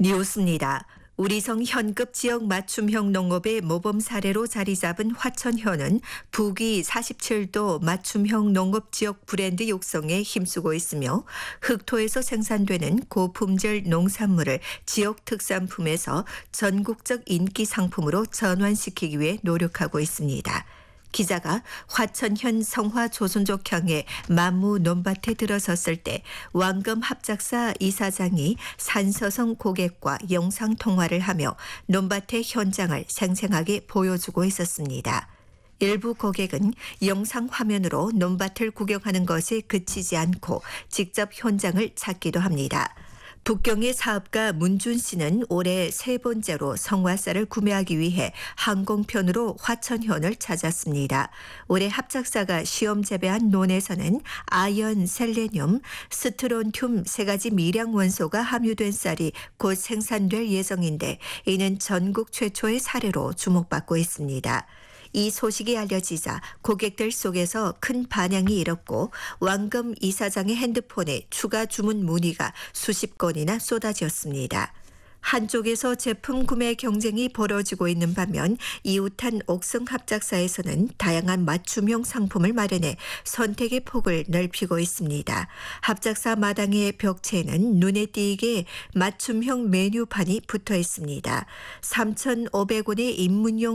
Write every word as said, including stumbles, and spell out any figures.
뉴스입니다. 우리성 현급 지역 맞춤형 농업의 모범 사례로 자리 잡은 화천현은 북위 사십칠 도 맞춤형 농업 지역 브랜드 육성에 힘쓰고 있으며 흑토에서 생산되는 고품질 농산물을 지역 특산품에서 전국적 인기 상품으로 전환시키기 위해 노력하고 있습니다. 기자가 화천현 성화 조선족향의 만무 논밭에 들어섰을 때 왕금 합작사 이사장이 산서성 고객과 영상 통화를 하며 논밭의 현장을 생생하게 보여주고 있었습니다. 일부 고객은 영상 화면으로 논밭을 구경하는 것에 그치지 않고 직접 현장을 찾기도 합니다. 북경의 사업가 문준 씨는 올해 세 번째로 성화쌀을 구매하기 위해 항공편으로 화천현을 찾았습니다. 올해 합작사가 시험 재배한 논에서는 아연, 셀레늄, 스트론튬 세 가지 미량 원소가 함유된 쌀이 곧 생산될 예정인데 이는 전국 최초의 사례로 주목받고 있습니다. 이 소식이 알려지자 고객들 속에서 큰 반향이 일었고 왕금 이사장의 핸드폰에 추가 주문 문의가 수십 건이나 쏟아졌습니다. 한쪽에서 제품 구매 경쟁이 벌어지고 있는 반면 이웃한 옥성 합작사에서는 다양한 맞춤형 상품을 마련해 선택의 폭을 넓히고 있습니다. 합작사 마당의 벽체에는 눈에 띄게 맞춤형 메뉴판이 붙어 있습니다. 삼천오백 원의 입문용